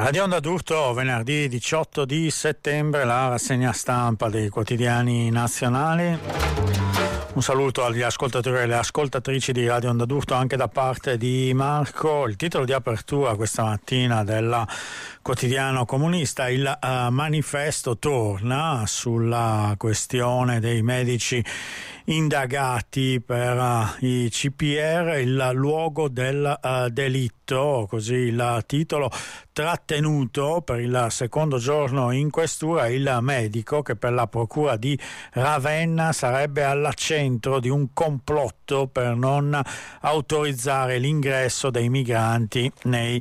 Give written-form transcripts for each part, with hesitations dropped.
Radio Onda d'Urto, venerdì 18 di settembre, la rassegna stampa dei quotidiani nazionali. Un saluto agli ascoltatori e alle ascoltatrici di Radio Onda d'Urto anche da parte di Marco. Il titolo di apertura questa mattina del quotidiano comunista, il manifesto torna sulla questione dei medici indagati per i CPR, il luogo del delitto, così il titolo. Trattenuto per il secondo giorno in questura il medico che per la procura di Ravenna sarebbe al centro di un complotto per non autorizzare l'ingresso dei migranti nei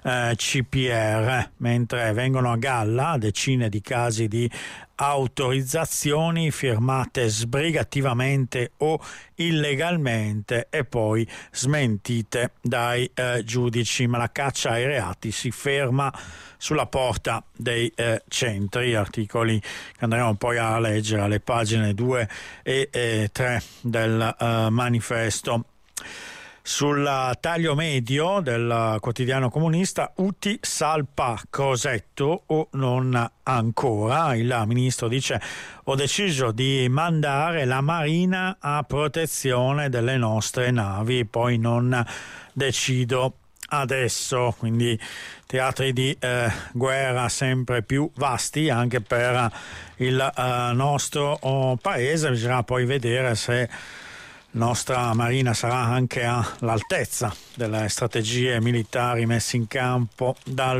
CPR, mentre vengono a galla decine di casi di autorizzazioni firmate sbrigativamente o illegalmente e poi smentite dai giudici, ma la caccia ai reati si ferma sulla porta dei centri, articoli che andremo poi a leggere alle pagine 2 e 3 del manifesto. Sul taglio medio del quotidiano comunista, UTI salpa Crosetto o non ancora. Il ministro dice: ho deciso di mandare la Marina a protezione delle nostre navi, poi non decido adesso. Quindi teatri di guerra sempre più vasti anche per il nostro paese. Bisognerà poi vedere se nostra Marina sarà anche all'altezza delle strategie militari messe in campo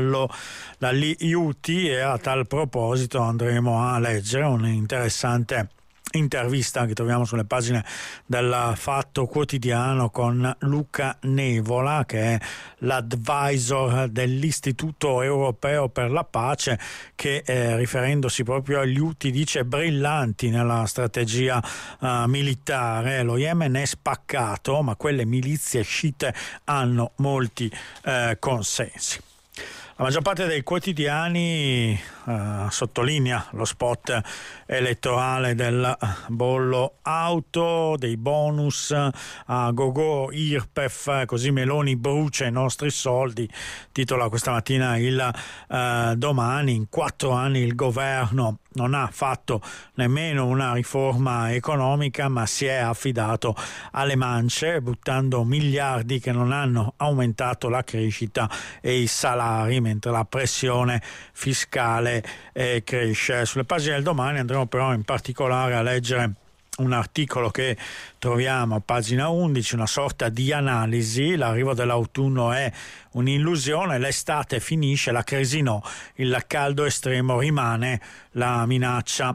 dagli Houthi, e a tal proposito andremo a leggere un'interessante intervista che troviamo sulle pagine del Fatto Quotidiano con Luca Nevola, che è l'advisor dell'Istituto Europeo per la Pace, che riferendosi proprio agli Houthi dice: brillanti nella strategia militare, lo Yemen è spaccato ma quelle milizie sciite hanno molti consensi. La maggior parte dei quotidiani sottolinea lo spot elettorale del bollo auto, dei bonus a gogo IRPEF, così Meloni brucia i nostri soldi, titola questa mattina il Domani. In 4 anni il governo non ha fatto nemmeno una riforma economica, ma si è affidato alle mance, buttando miliardi che non hanno aumentato la crescita e i salari, mentre la pressione fiscale cresce. Sulle pagine del Domani andremo però in particolare a leggere un articolo che troviamo a pagina 11, una sorta di analisi: l'arrivo dell'autunno è un'illusione, l'estate finisce, la crisi no, il caldo estremo rimane, la minaccia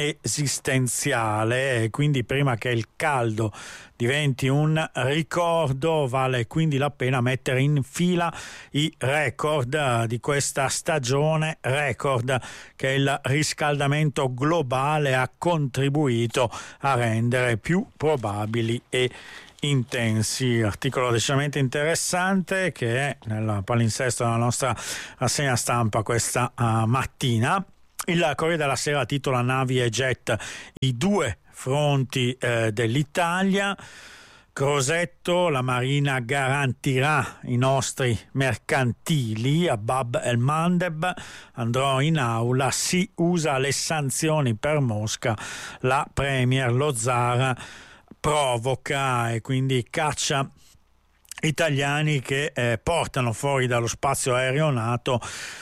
esistenziale, e quindi prima che il caldo diventi un ricordo vale quindi la pena mettere in fila i record di questa stagione, record che il riscaldamento globale ha contribuito a rendere più probabili e intensi. Articolo decisamente interessante che è nel palinsesto della nostra rassegna stampa questa mattina. Il Corriere della Sera titola: navi e jet, i due fronti dell'Italia. Crosetto, la Marina garantirà i nostri mercantili. A Bab el Mandeb, andrò in aula, si usa le sanzioni per Mosca, la Premier, lo Zar provoca, e quindi caccia italiani che portano fuori dallo spazio aereo NATO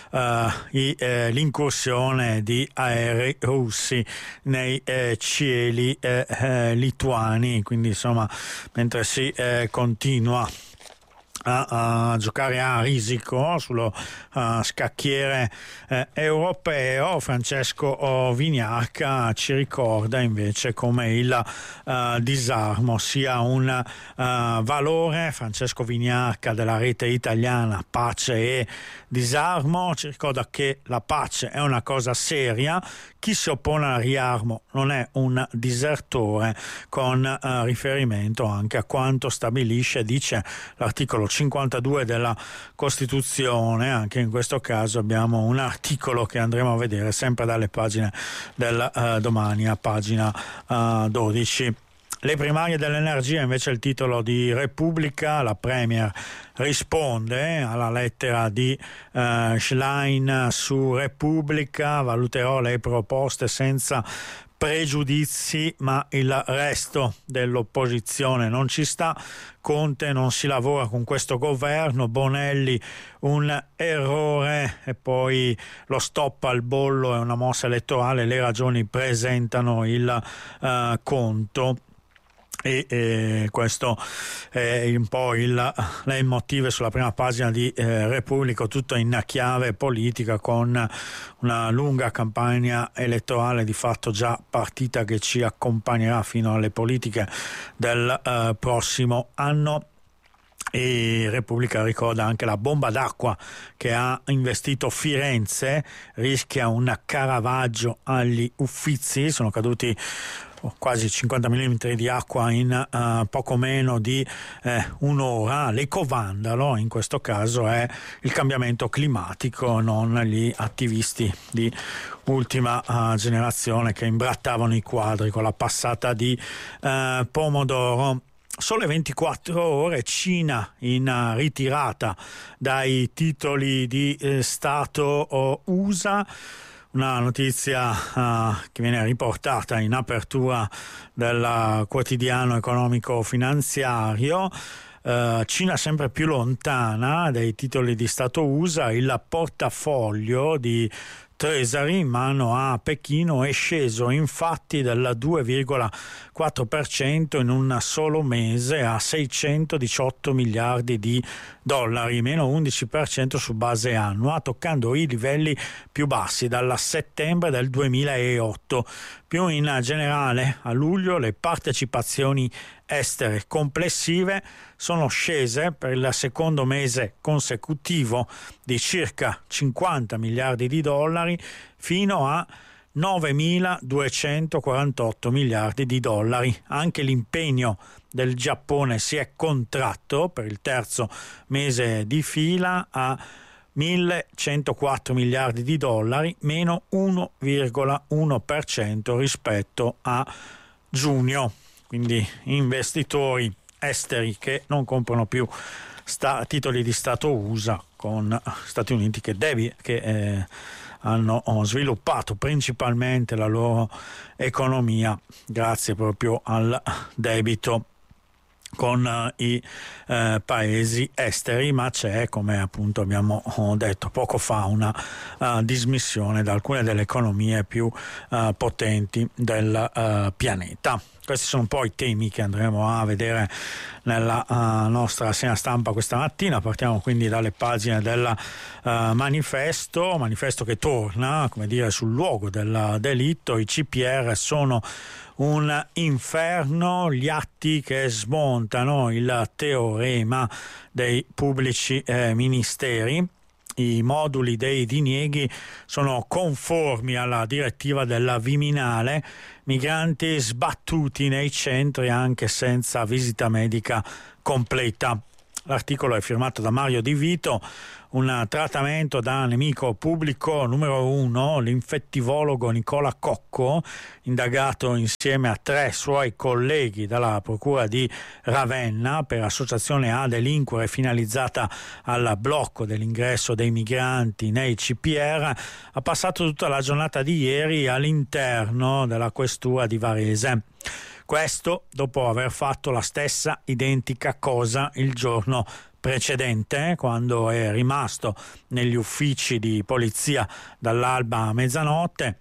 l'incursione di aerei russi nei cieli lituani. Quindi insomma, mentre si continua a giocare a risico sullo scacchiere europeo, Francesco Vignarca ci ricorda invece come il disarmo sia un valore. Francesco Vignarca della rete italiana Pace e Disarmo ci ricorda che la pace è una cosa seria, chi si oppone al riarmo non è un disertore, con riferimento anche a quanto stabilisce, dice l'articolo 52 della Costituzione. Anche in questo caso abbiamo un articolo che andremo a vedere sempre dalle pagine del Domani a pagina 12. Le primarie dell'energia, invece il titolo di Repubblica, la Premier risponde alla lettera di Schlein su Repubblica: valuterò le proposte senza pregiudizi, ma il resto dell'opposizione non ci sta. Conte: non si lavora con questo governo. Bonelli: un errore. E poi lo stop al bollo è una mossa elettorale, le ragioni presentano il conto. E questo è un po' il leitmotiv sulla prima pagina di Repubblica, tutto in chiave politica, con una lunga campagna elettorale di fatto già partita che ci accompagnerà fino alle politiche del prossimo anno. E Repubblica ricorda anche la bomba d'acqua che ha investito Firenze, rischia un Caravaggio agli Uffizi, sono caduti quasi 50 mm di acqua in poco meno di un'ora. L'ecovandalo in questo caso è il cambiamento climatico, non gli attivisti di ultima generazione che imbrattavano i quadri con la passata di pomodoro. Sole 24 ore, Cina in ritirata dai titoli di Stato USA. Una notizia che viene riportata in apertura del quotidiano economico finanziario. Cina sempre più lontana dai titoli di Stato USA. Il portafoglio di Treasury in mano a Pechino è sceso infatti del 2,4% in un solo mese a 618 miliardi di dollari, meno 11% su base annua, toccando i livelli più bassi dal settembre del 2008. Più in generale, a luglio le partecipazioni estere complessive sono scese per il secondo mese consecutivo di circa 50 miliardi di dollari fino a 9.248 miliardi di dollari. Anche l'impegno del Giappone si è contratto per il terzo mese di fila a 1.104 miliardi di dollari, meno 1,1% rispetto a giugno. Quindi investitori esteri che non comprano più titoli di Stato USA, con Stati Uniti che hanno sviluppato principalmente la loro economia grazie proprio al debito con i paesi esteri, ma c'è, come appunto abbiamo detto poco fa, una dismissione da alcune delle economie più potenti del pianeta. Questi sono un po' i temi che andremo a vedere nella nostra rassegna stampa questa mattina. Partiamo quindi dalle pagine del manifesto che torna, come dire, sul luogo del delitto. I CPR sono un inferno, gli atti che smontano il teorema dei pubblici ministeri. I moduli dei dinieghi sono conformi alla direttiva della Viminale, migranti sbattuti nei centri anche senza visita medica completa. L'articolo è firmato da Mario Di Vito. Un trattamento da nemico pubblico numero 1, l'infettivologo Nicola Cocco, indagato insieme a 3 suoi colleghi dalla procura di Ravenna per associazione a delinquere finalizzata al blocco dell'ingresso dei migranti nei CPR, ha passato tutta la giornata di ieri all'interno della questura di Varese. Questo dopo aver fatto la stessa identica cosa il giorno precedente, quando è rimasto negli uffici di polizia dall'alba a mezzanotte.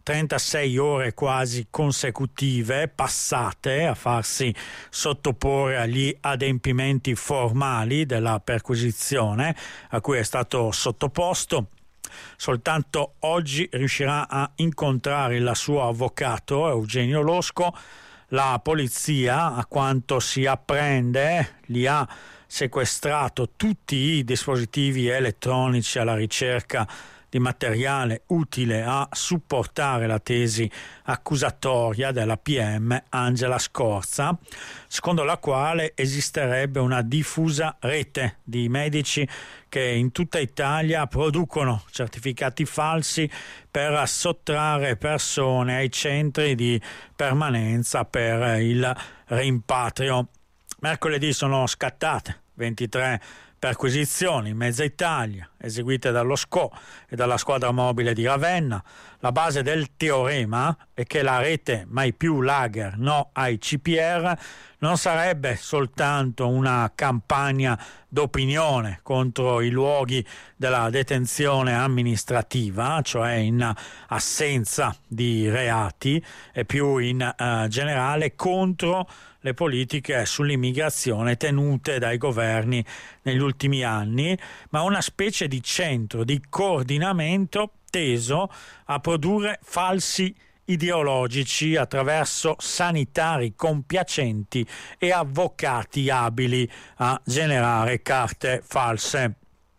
36 ore quasi consecutive passate a farsi sottoporre agli adempimenti formali della perquisizione a cui è stato sottoposto. Soltanto oggi riuscirà a incontrare il suo avvocato Eugenio Losco. La polizia, a quanto si apprende, gli ha sequestrato tutti i dispositivi elettronici alla ricerca di materiale utile a supportare la tesi accusatoria della PM Angela Scorza, secondo la quale esisterebbe una diffusa rete di medici che in tutta Italia producono certificati falsi per sottrarre persone ai centri di permanenza per il rimpatrio. Mercoledì sono scattate 23 perquisizioni in mezza Italia, eseguite dallo SCO e dalla squadra mobile di Ravenna. La base del teorema è che la rete Mai più lager no ai CPR non sarebbe soltanto una campagna d'opinione contro i luoghi della detenzione amministrativa, cioè in assenza di reati, e più in generale contro le politiche sull'immigrazione tenute dai governi negli ultimi anni, ma una specie di centro di coordinamento teso a produrre falsi ideologici attraverso sanitari compiacenti e avvocati abili a generare carte false.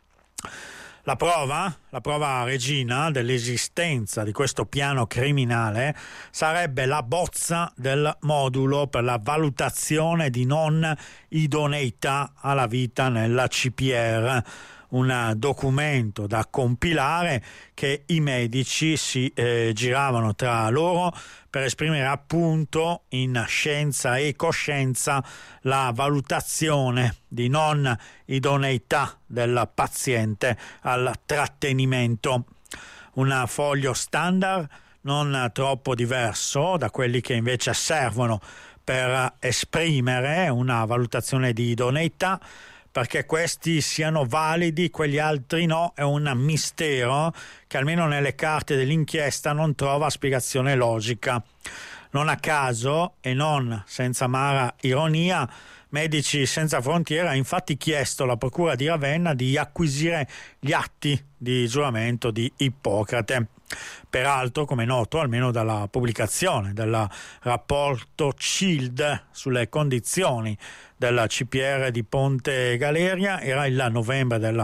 La prova regina dell'esistenza di questo piano criminale sarebbe la bozza del modulo per la valutazione di non idoneità alla vita nella CPR, un documento da compilare che i medici si giravano tra loro per esprimere appunto in scienza e coscienza la valutazione di non idoneità del paziente al trattenimento. Un foglio standard non troppo diverso da quelli che invece servono per esprimere una valutazione di idoneità. Perché questi siano validi, quegli altri no, è un mistero che almeno nelle carte dell'inchiesta non trova spiegazione logica. Non a caso, e non senza amara ironia, Medici Senza Frontiere ha infatti chiesto alla Procura di Ravenna di acquisire gli atti di giuramento di Ippocrate. Peraltro, come noto, almeno dalla pubblicazione del rapporto CILD sulle condizioni della CPR di Ponte Galeria, era il novembre del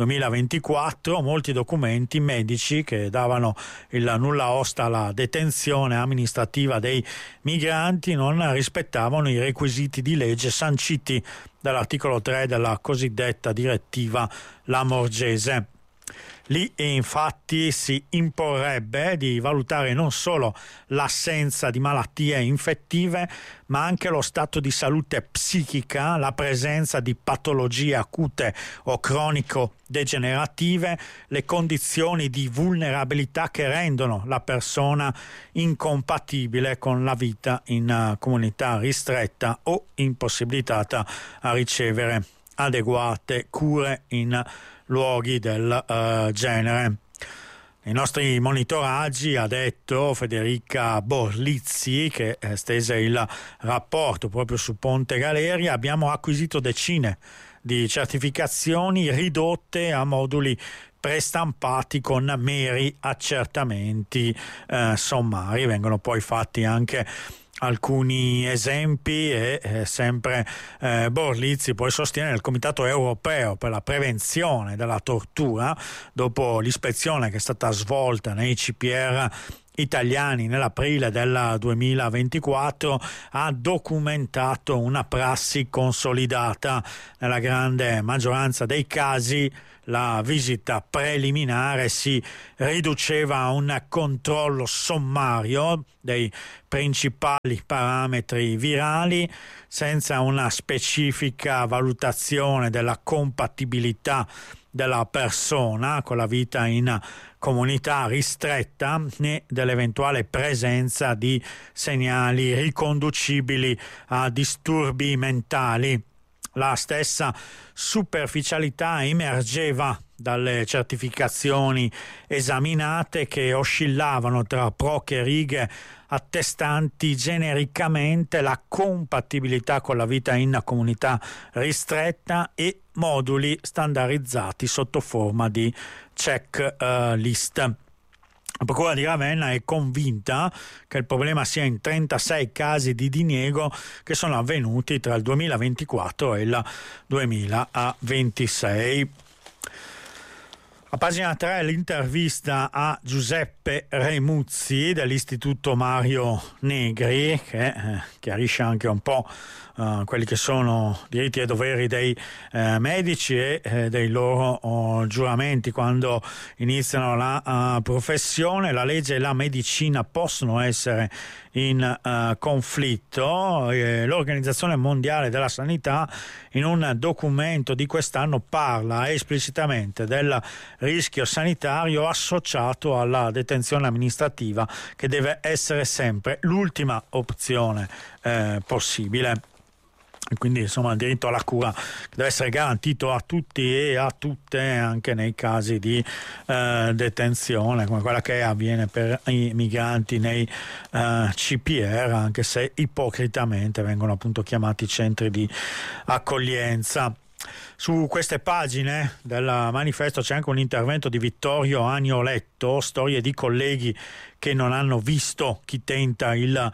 2024, molti documenti medici che davano il nulla osta alla detenzione amministrativa dei migranti non rispettavano i requisiti di legge sanciti dall'articolo 3 della cosiddetta direttiva Lamorgese. Lì infatti si imporrebbe di valutare non solo l'assenza di malattie infettive, ma anche lo stato di salute psichica, la presenza di patologie acute o cronico-degenerative, le condizioni di vulnerabilità che rendono la persona incompatibile con la vita in comunità ristretta o impossibilitata a ricevere adeguate cure in luoghi del genere. Nei nostri monitoraggi, ha detto Federica Borlizzi, che stese il rapporto proprio su Ponte Galeria, abbiamo acquisito decine di certificazioni ridotte a moduli prestampati con meri accertamenti sommari. Vengono poi fatti anche alcuni esempi e sempre Borlizzi poi sostiene il Comitato Europeo per la prevenzione della tortura, dopo l'ispezione che è stata svolta nei CPR italiani nell'aprile del 2024, ha documentato una prassi consolidata. Nella grande maggioranza dei casi la visita preliminare si riduceva a un controllo sommario dei principali parametri virali, senza una specifica valutazione della compatibilità della persona con la vita in comunità ristretta, né dell'eventuale presenza di segnali riconducibili a disturbi mentali. La stessa superficialità emergeva dalle certificazioni esaminate, che oscillavano tra poche righe attestanti genericamente la compatibilità con la vita in comunità ristretta e moduli standardizzati sotto forma di checklist. La Procura di Ravenna è convinta che il problema sia in 36 casi di diniego che sono avvenuti tra il 2024 e il 2026. A pagina 3 l'intervista a Giuseppe Remuzzi dell'Istituto Mario Negri, che chiarisce anche un po' quelli che sono diritti e doveri dei medici e dei loro giuramenti quando iniziano la professione. La legge e la medicina possono essere in conflitto. L'Organizzazione Mondiale della Sanità in un documento di quest'anno parla esplicitamente del rischio sanitario associato alla detenzione amministrativa, che deve essere sempre l'ultima opzione possibile. Quindi insomma il diritto alla cura deve essere garantito a tutti e a tutte, anche nei casi di detenzione come quella che avviene per i migranti nei CPR, anche se ipocritamente vengono appunto chiamati centri di accoglienza. Su queste pagine del manifesto c'è anche un intervento di Vittorio Agnoletto, storie di colleghi che non hanno visto chi tenta il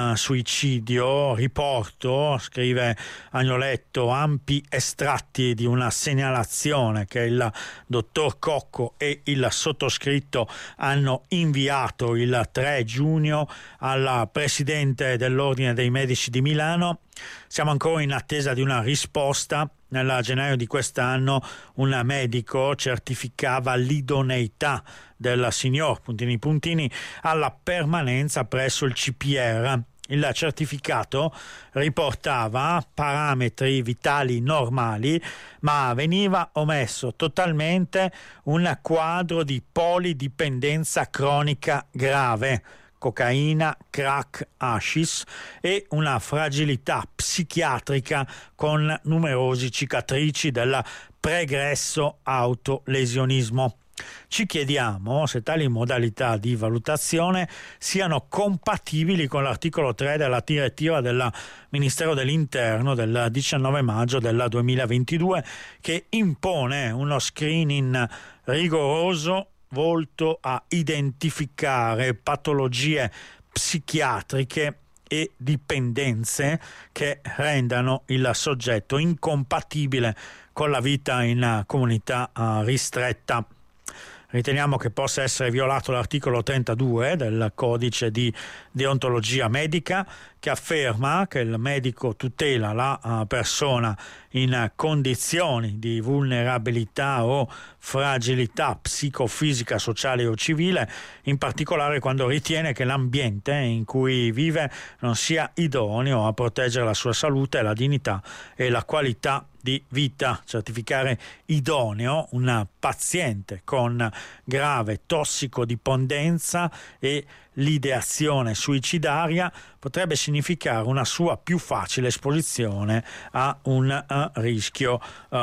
suicidio. Riporto, scrive Agnoletto, ampi estratti di una segnalazione che il dottor Cocco e il sottoscritto hanno inviato il 3 giugno alla presidente dell'Ordine dei Medici di Milano. Siamo ancora in attesa di una risposta. Nel gennaio di quest'anno un medico certificava l'idoneità del signor puntini alla permanenza presso il CPR. Il certificato riportava parametri vitali normali, ma veniva omesso totalmente un quadro di polidipendenza cronica grave, cocaina, crack, hashish, e una fragilità psichiatrica con numerosi cicatrici del pregresso autolesionismo. Ci chiediamo se tali modalità di valutazione siano compatibili con l'articolo 3 della direttiva del Ministero dell'Interno del 19 maggio del 2022, che impone uno screening rigoroso volto a identificare patologie psichiatriche e dipendenze che rendano il soggetto incompatibile con la vita in comunità ristretta. Riteniamo che possa essere violato l'articolo 32 del Codice di deontologia medica, che afferma che il medico tutela la persona in condizioni di vulnerabilità o fragilità psicofisica, sociale o civile, in particolare quando ritiene che l'ambiente in cui vive non sia idoneo a proteggere la sua salute, la dignità e la qualità di vita. Certificare idoneo un paziente con grave tossicodipendenza e l'ideazione suicidaria potrebbe significare una sua più facile esposizione a un rischio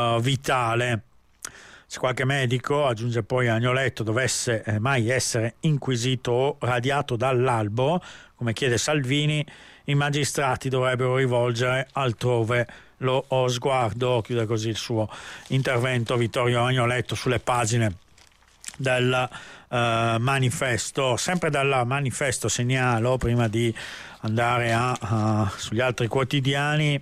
vitale. Se qualche medico, aggiunge poi Agnoletto, dovesse mai essere inquisito o radiato dall'albo, come chiede Salvini, i magistrati dovrebbero rivolgere altrove lo sguardo. Chiude così il suo intervento Vittorio Agnoletto sulle pagine del manifesto. Sempre dal manifesto segnalo, prima di andare sugli altri quotidiani,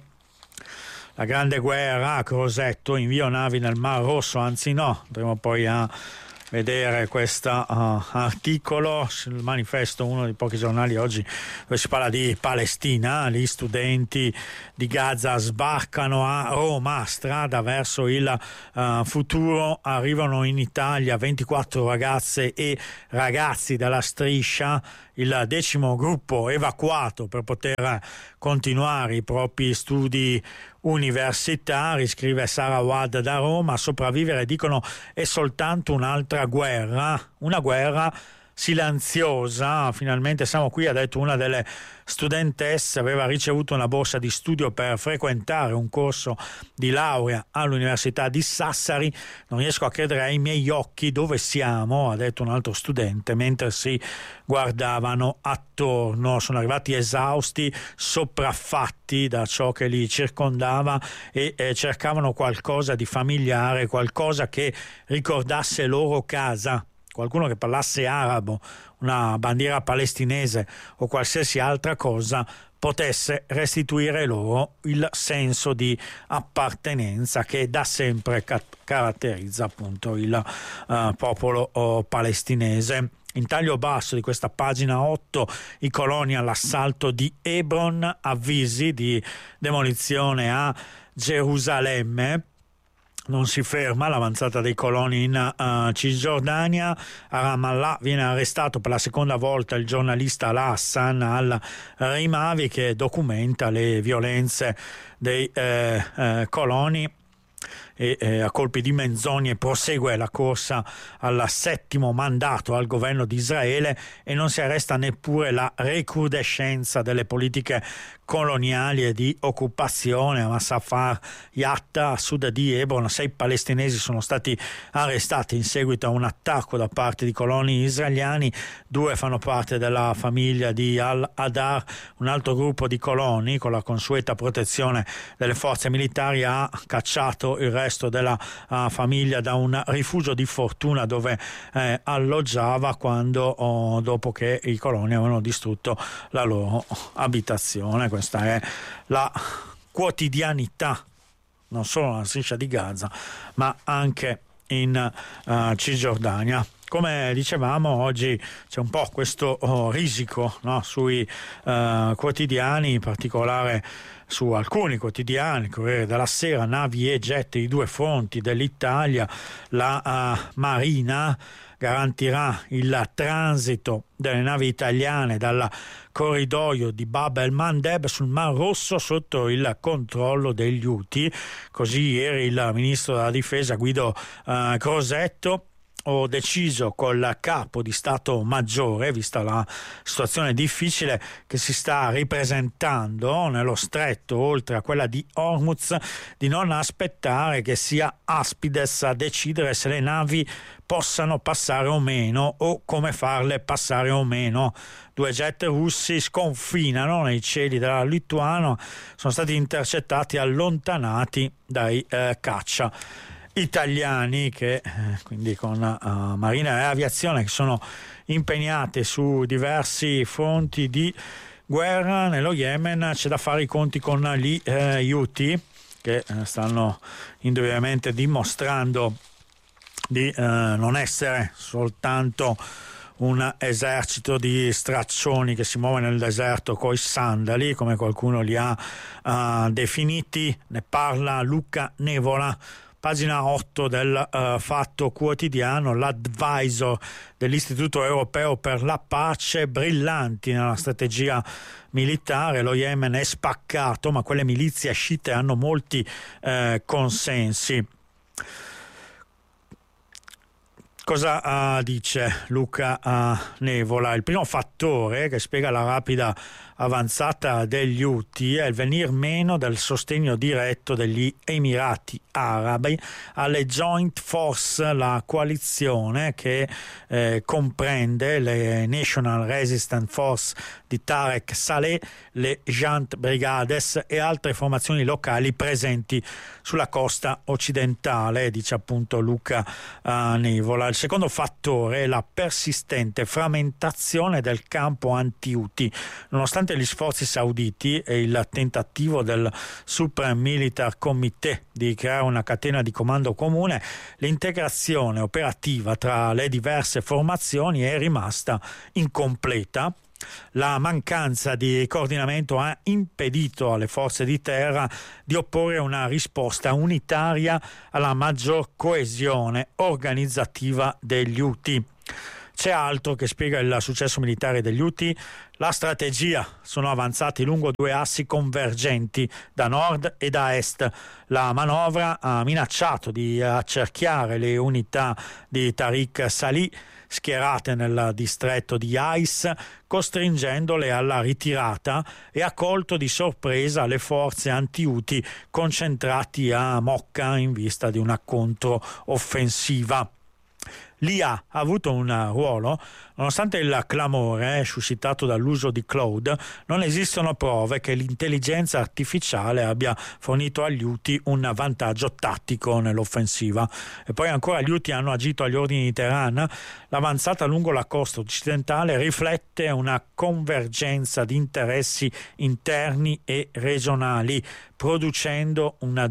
la grande guerra a Crosetto, invio navi nel Mar Rosso, anzi no, andremo poi a vedere questo articolo sul manifesto, uno dei pochi giornali oggi dove si parla di Palestina. Gli studenti di Gaza sbarcano a Roma, strada verso il futuro. Arrivano in Italia 24 ragazze e ragazzi dalla striscia, il 10° gruppo evacuato per poter continuare i propri studi universitari. Scrive Sara Wad da Roma: sopravvivere, dicono, è soltanto un'altra guerra, una guerra silenziosa. Finalmente siamo qui, ha detto una delle studentesse. Aveva ricevuto una borsa di studio per frequentare un corso di laurea all'Università di Sassari. Non riesco a credere ai miei occhi, dove siamo, ha detto un altro studente, mentre si guardavano attorno. Sono arrivati esausti, sopraffatti da ciò che li circondava e cercavano qualcosa di familiare, qualcosa che ricordasse loro casa. Qualcuno che parlasse arabo, una bandiera palestinese o qualsiasi altra cosa potesse restituire loro il senso di appartenenza che da sempre caratterizza appunto il popolo palestinese. In taglio basso di questa pagina 8, i coloni all'assalto di Hebron, avvisi di demolizione a Gerusalemme. Non si ferma l'avanzata dei coloni in Cisgiordania. A Ramallah viene arrestato per la seconda volta il giornalista Hassan al-Rimawi, che documenta le violenze dei coloni e a colpi di menzogne prosegue la corsa al 7° mandato al governo di Israele e non si arresta neppure la recrudescenza delle politiche coloniali e di occupazione. A Safar Yatta, a sud di Hebron, 6 palestinesi sono stati arrestati in seguito a un attacco da parte di coloni israeliani. 2 fanno parte della famiglia di Al-Adar. Un altro gruppo di coloni, con la consueta protezione delle forze militari, ha cacciato il resto della famiglia da un rifugio di fortuna dove alloggiava dopo che i coloni avevano distrutto la loro abitazione. Questa è la quotidianità non solo nella striscia di Gaza ma anche in Cisgiordania. Come dicevamo, oggi c'è un po' questo risico, no, sui quotidiani, in particolare su alcuni quotidiani, Corriere della Sera: navi e jet di 2 fronti dell'Italia, la Marina garantirà il transito delle navi italiane dal corridoio di Bab el-Mandeb sul Mar Rosso sotto il controllo degli Houthi. Così ieri il ministro della difesa Guido Crosetto: ho deciso col capo di Stato Maggiore, vista la situazione difficile che si sta ripresentando nello stretto oltre a quella di Hormuz, di non aspettare che sia Aspides a decidere se le navi possano passare o meno o come farle passare o meno. 2 jet russi sconfinano nei cieli della Lituania, sono stati intercettati allontanati dai caccia italiani che quindi con Marina e Aviazione che sono impegnate su diversi fronti di guerra. Nello Yemen c'è da fare i conti con gli Houthi, che stanno indubbiamente dimostrando di non essere soltanto un esercito di straccioni che si muove nel deserto coi sandali, come qualcuno li ha definiti. Ne parla Luca Nevola, pagina 8 del Fatto Quotidiano. L'advisor dell'Istituto Europeo per la Pace: brillanti nella strategia militare, lo Yemen è spaccato ma quelle milizie sciite hanno molti consensi. Cosa dice Luca Nevola? Il primo fattore che spiega la rapida avanzata degli Houthi è il venir meno del sostegno diretto degli Emirati Arabi alle Joint Force, la coalizione che comprende le National Resistance Force di Tarek Saleh, le Jant Brigades e altre formazioni locali presenti sulla costa occidentale, dice appunto Luca Nevola. Il secondo fattore è la persistente frammentazione del campo anti-Houthi. Nonostante gli sforzi sauditi e il tentativo del Supreme Military Committee di creare una catena di comando comune, l'integrazione operativa tra le diverse formazioni è rimasta incompleta. La mancanza di coordinamento ha impedito alle forze di terra di opporre una risposta unitaria alla maggior coesione organizzativa degli Houthi. C'è altro che spiega il successo militare degli Houthi: la strategia. Sono avanzati lungo 2 assi convergenti da nord e da est. La manovra ha minacciato di accerchiare le unità di Tariq Salih schierate nel distretto di Ais, costringendole alla ritirata, e ha colto di sorpresa le forze anti-Houthi concentrati a Mocca in vista di una controoffensiva. L'IA ha avuto un ruolo? Nonostante il clamore suscitato dall'uso di cloud, non esistono prove che l'intelligenza artificiale abbia fornito agli Houthi un vantaggio tattico nell'offensiva. E poi ancora gli Houthi hanno agito agli ordini di Teheran. L'avanzata lungo la costa occidentale riflette una convergenza di interessi interni e regionali, producendo un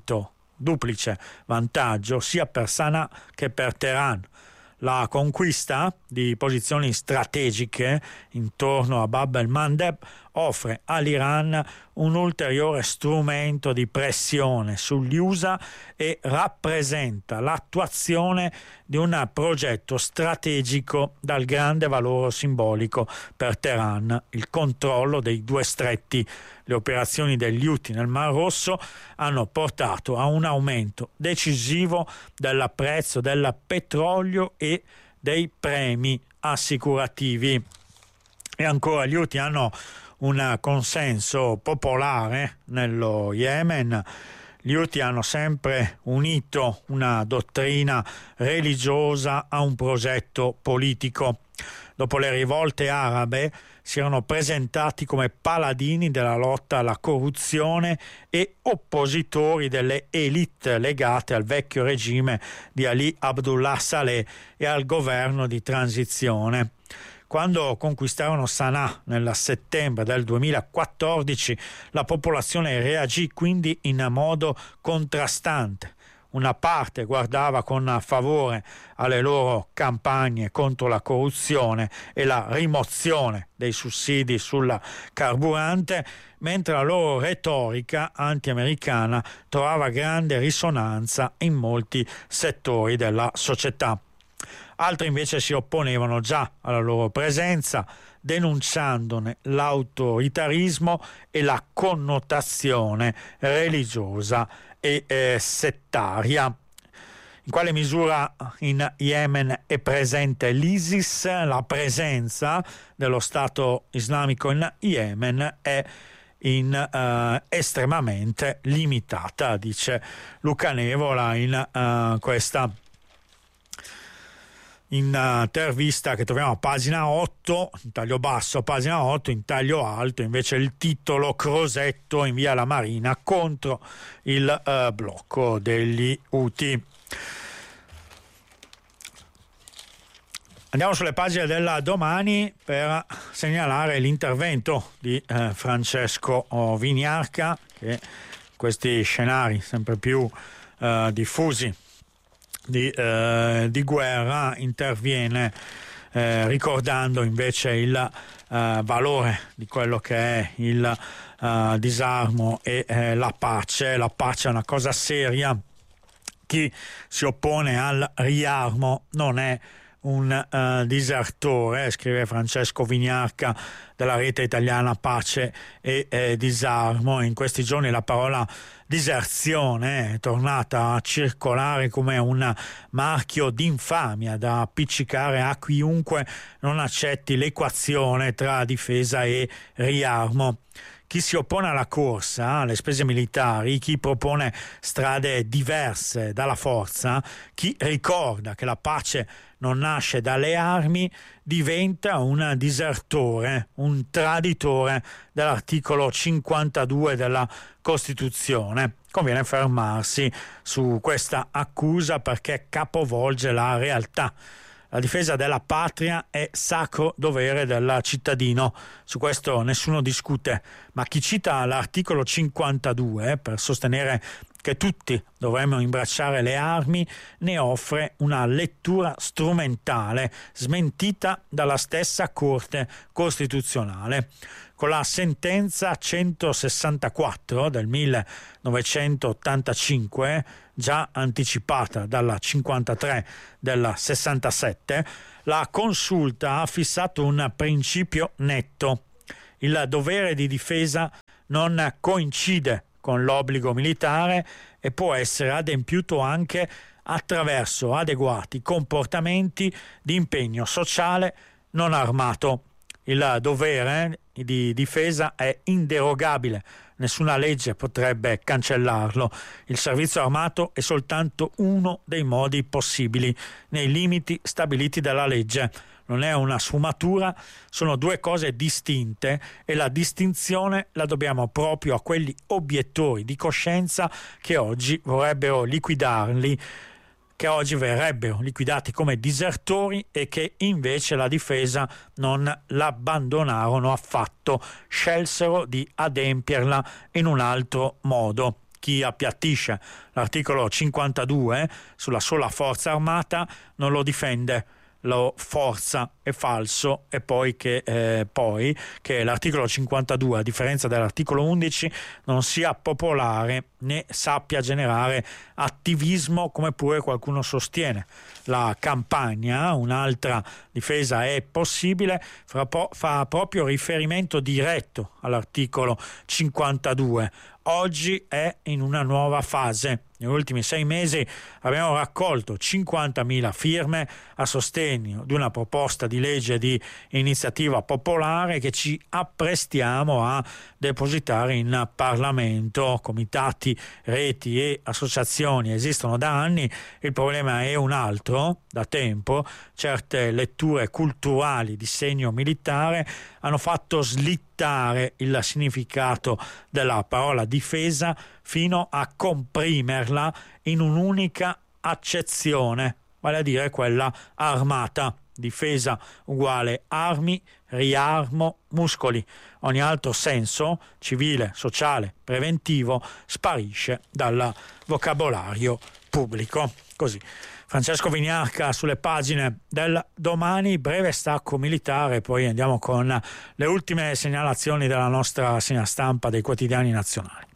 duplice vantaggio sia per Sana'a che per Teheran. La conquista di posizioni strategiche intorno a Bab el-Mandeb offre all'Iran un ulteriore strumento di pressione sugli USA e rappresenta l'attuazione di un progetto strategico dal grande valore simbolico per Teheran, il controllo dei due stretti. Le operazioni degli Houthi nel Mar Rosso hanno portato a un aumento decisivo del prezzo del petrolio e dei premi assicurativi. E ancora gli Houthi hanno un consenso popolare nello Yemen. Gli Houthi hanno sempre unito una dottrina religiosa a un progetto politico. Dopo le rivolte arabe si erano presentati come paladini della lotta alla corruzione e oppositori delle elite legate al vecchio regime di Ali Abdullah Saleh e al governo di transizione. Quando conquistarono Sana'a nel settembre del 2014, la popolazione reagì quindi in modo contrastante. Una parte guardava con favore alle loro campagne contro la corruzione e la rimozione dei sussidi sul carburante, mentre la loro retorica anti-americana trovava grande risonanza in molti settori della società. Altri invece si opponevano già alla loro presenza, denunciandone l'autoritarismo e la connotazione religiosa e settaria. In quale misura in Yemen è presente l'ISIS? La presenza dello Stato islamico in Yemen è estremamente limitata, dice Luca Nevola in questa intervista che troviamo a pagina 8, in taglio basso a pagina 8, in taglio alto invece il titolo: Crosetto invia la Marina contro il blocco degli Houthi. Andiamo sulle pagine della Domani per segnalare l'intervento di Francesco Vignarca, che questi scenari sempre più diffusi di guerra interviene ricordando invece il valore di quello che è il disarmo e la pace. La pace è una cosa seria. Chi si oppone al riarmo non è un disertore, scrive Francesco Vignarca della rete italiana Pace e Disarmo. In questi giorni la parola diserzione è tornata a circolare come un marchio d'infamia da appiccicare a chiunque non accetti l'equazione tra difesa e riarmo. Chi si oppone alla corsa, alle spese militari, chi propone strade diverse dalla forza, chi ricorda che la pace non nasce dalle armi, diventa un disertore, un traditore dell'articolo 52 della Costituzione. Conviene fermarsi su questa accusa perché capovolge la realtà. La difesa della patria è sacro dovere del cittadino, su questo nessuno discute, ma chi cita l'articolo 52 per sostenere che tutti dovremmo imbracciare le armi ne offre una lettura strumentale, smentita dalla stessa Corte Costituzionale. Con la sentenza 164 del 1985, già anticipata dalla 53 del 67, la Consulta ha fissato un principio netto. Il dovere di difesa non coincide con l'obbligo militare e può essere adempiuto anche attraverso adeguati comportamenti di impegno sociale non armato. Il dovere di difesa è inderogabile, nessuna legge potrebbe cancellarlo. Il servizio armato è soltanto uno dei modi possibili, nei limiti stabiliti dalla legge. Non è una sfumatura, sono due cose distinte e la distinzione la dobbiamo proprio a quegli obiettori di coscienza che oggi vorrebbero liquidarli, che oggi verrebbero liquidati come disertori e che invece la difesa non l'abbandonarono affatto, scelsero di adempierla in un altro modo. Chi appiattisce l'articolo 52 sulla sola forza armata non lo difende, lo forza. È falso. E poi che l'articolo 52, a differenza dell'articolo 11, non sia popolare né sappia generare attivismo, come pure qualcuno sostiene. La campagna, un'altra difesa è possibile, fa proprio riferimento diretto all'articolo 52. Oggi è in una nuova fase. Negli ultimi 6 mesi abbiamo raccolto 50.000 firme a sostegno di una proposta di legge di iniziativa popolare che ci apprestiamo a depositare in Parlamento. Comitati, reti e associazioni esistono da anni, il problema è un altro. Da tempo certe letture culturali di segno militare hanno fatto slittare il significato della parola difesa fino a comprimerla in un'unica accezione, vale a dire quella armata. Difesa uguale armi, riarmo, muscoli. Ogni altro senso, civile, sociale, preventivo, sparisce dal vocabolario pubblico. Così. Francesco Vignarca sulle pagine del Domani, breve stacco militare, poi andiamo con le ultime segnalazioni della nostra rassegna stampa dei quotidiani nazionali.